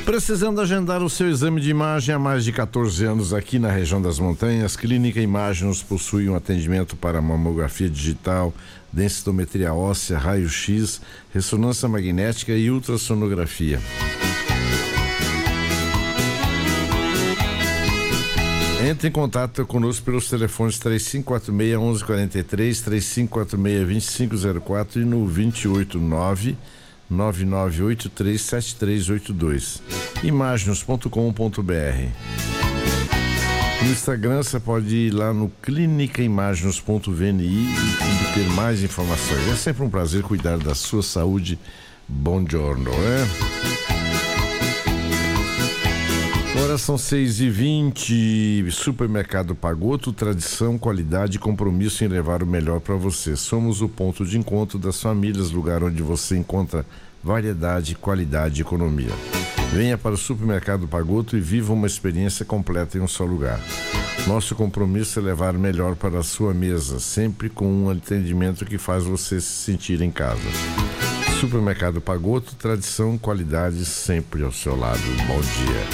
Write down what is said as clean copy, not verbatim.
Precisando agendar o seu exame de imagem há mais de 14 anos aqui na região das montanhas, Clínica Imagens possui um atendimento para mamografia digital, densitometria óssea, raio-x, ressonância magnética e ultrassonografia. Entre em contato conosco pelos telefones 3546-1143, 3546-2504 e no 289-9983-7382. Imagens.com.br. No Instagram você pode ir lá no clinicaimagens.vni e ter mais informações. É sempre um prazer cuidar da sua saúde. Bom giorno, né? Agora são 6h20. Supermercado Pagotto, tradição, qualidade e compromisso em levar o melhor para você. Somos o ponto de encontro das famílias, lugar onde você encontra variedade, qualidade e economia. Venha para o Supermercado Pagotto e viva uma experiência completa em um só lugar. Nosso compromisso é levar o melhor para a sua mesa, sempre com um atendimento que faz você se sentir em casa. Supermercado Pagotto, tradição, qualidade sempre ao seu lado. Bom dia.